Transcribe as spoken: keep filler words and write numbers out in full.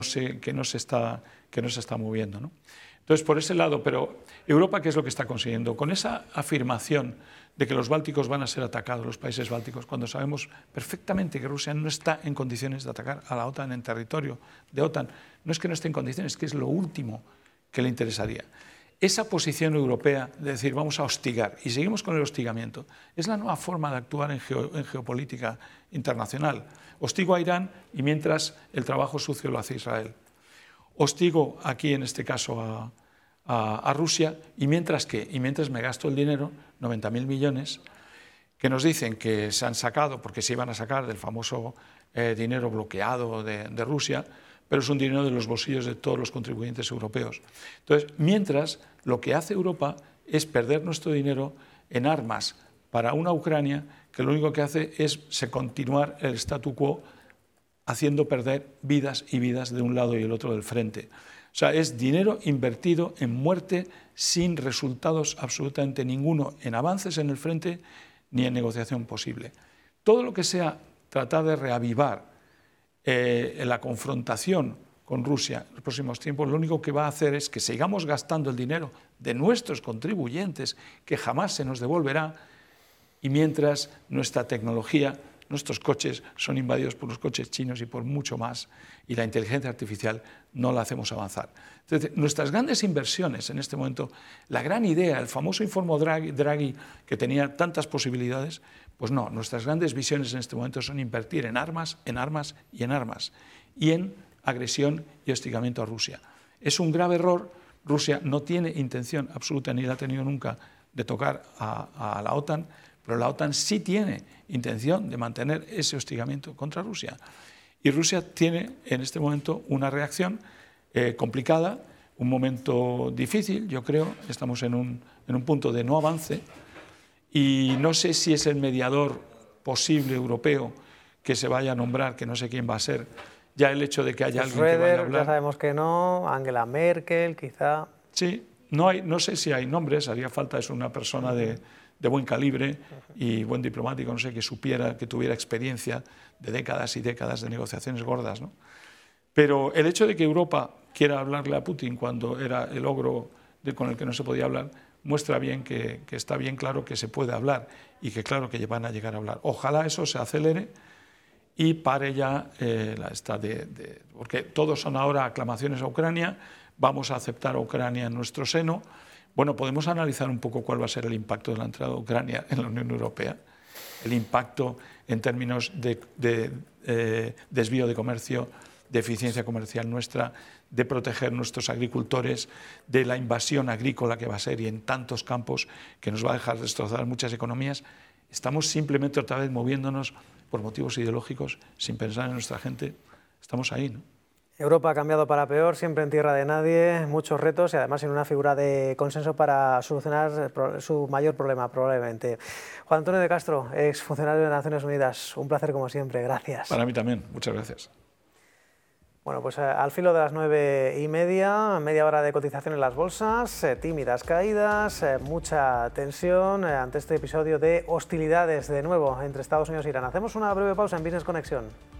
se, que no se está, que no se está moviendo, ¿no? Entonces, por ese lado, pero Europa, ¿qué es lo que está consiguiendo? Con esa afirmación de que los bálticos van a ser atacados, los países bálticos, cuando sabemos perfectamente que Rusia no está en condiciones de atacar a la OTAN en territorio de OTAN, no es que no esté en condiciones, es que es lo último que le interesaría. Esa posición europea de decir vamos a hostigar y seguimos con el hostigamiento es la nueva forma de actuar en, geo, en geopolítica internacional. Hostigo a Irán y mientras el trabajo sucio lo hace Israel. Hostigo aquí en este caso a, a, a Rusia y mientras que y mientras me gasto el dinero, noventa mil millones, que nos dicen que se han sacado, porque se iban a sacar del famoso eh, dinero bloqueado de, de Rusia, pero es un dinero de los bolsillos de todos los contribuyentes europeos. Entonces, mientras, lo que hace Europa es perder nuestro dinero en armas para una Ucrania que lo único que hace es se continuar el statu quo, haciendo perder vidas y vidas de un lado y el otro del frente. O sea, es dinero invertido en muerte sin resultados absolutamente ninguno en avances en el frente ni en negociación posible. Todo lo que sea tratar de reavivar eh, la confrontación con Rusia en los próximos tiempos, lo único que va a hacer es que sigamos gastando el dinero de nuestros contribuyentes, que jamás se nos devolverá, y mientras nuestra tecnología, nuestros coches son invadidos por los coches chinos y por mucho más, y la inteligencia artificial no la hacemos avanzar. Entonces, nuestras grandes inversiones en este momento, la gran idea, el famoso informe Draghi, Draghi que tenía tantas posibilidades, pues no, nuestras grandes visiones en este momento son invertir en armas, en armas y en armas, y en agresión y hostigamiento a Rusia. Es un grave error. Rusia no tiene intención absoluta, ni la ha tenido nunca, de tocar a, a la OTAN, pero la OTAN sí tiene intención de mantener ese hostigamiento contra Rusia. Y Rusia tiene en este momento una reacción eh, complicada, un momento difícil, yo creo, estamos en un, en un punto de no avance, y no sé si es el mediador posible europeo que se vaya a nombrar, que no sé quién va a ser, ya el hecho de que haya alguien Schröder, que vaya a hablar. Ya sabemos que no, Angela Merkel, quizá. Sí, no, hay, no sé si hay nombres, haría falta, es una persona de, de buen calibre y buen diplomático, no sé, que supiera, que tuviera experiencia de décadas y décadas de negociaciones gordas, ¿no? Pero el hecho de que Europa quiera hablarle a Putin cuando era el ogro de, con el que no se podía hablar, muestra bien que, que está bien claro que se puede hablar y que claro que van a llegar a hablar. Ojalá eso se acelere y pare ya eh, la esta de, de... Porque todos son ahora aclamaciones a Ucrania, vamos a aceptar a Ucrania en nuestro seno. Bueno, podemos analizar un poco cuál va a ser el impacto de la entrada de Ucrania en la Unión Europea, el impacto en términos de, de eh, desvío de comercio, de eficiencia comercial nuestra, de proteger nuestros agricultores, de la invasión agrícola que va a ser y en tantos campos que nos va a dejar destrozar muchas economías. Estamos simplemente otra vez moviéndonos por motivos ideológicos, sin pensar en nuestra gente. Estamos ahí, ¿no? Europa ha cambiado para peor, siempre en tierra de nadie, muchos retos y además sin una figura de consenso para solucionar su mayor problema, probablemente. Juan Antonio de Castro, exfuncionario de Naciones Unidas, un placer como siempre, gracias. Para mí también, muchas gracias. Bueno, pues eh, al filo de las nueve y media, media hora de cotización en las bolsas, eh, tímidas caídas, eh, mucha tensión eh, ante este episodio de hostilidades de nuevo entre Estados Unidos e Irán. Hacemos una breve pausa en Business Conexión.